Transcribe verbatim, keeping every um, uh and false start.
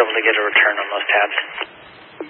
able to get a return on those tabs.